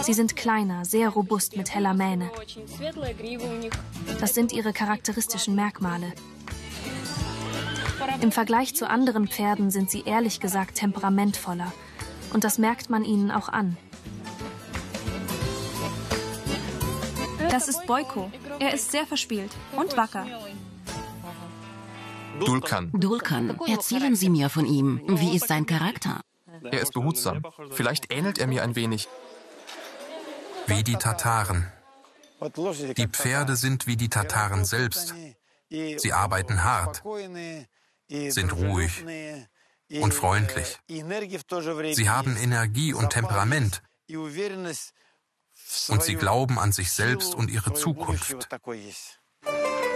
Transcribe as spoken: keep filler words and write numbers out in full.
Sie sind kleiner, sehr robust mit heller Mähne. Das sind ihre charakteristischen Merkmale. Im Vergleich zu anderen Pferden sind sie ehrlich gesagt temperamentvoller. Und das merkt man ihnen auch an. Das ist Boyko. Er ist sehr verspielt und wacker. Dulkan. Dulkan, erzählen Sie mir von ihm. Wie ist sein Charakter? Er ist behutsam. Vielleicht ähnelt er mir ein wenig. Wie die Tataren. Die Pferde sind wie die Tataren selbst. Sie arbeiten hart, sind ruhig und freundlich. Sie haben Energie und Temperament. Und sie glauben an sich selbst und ihre Zukunft.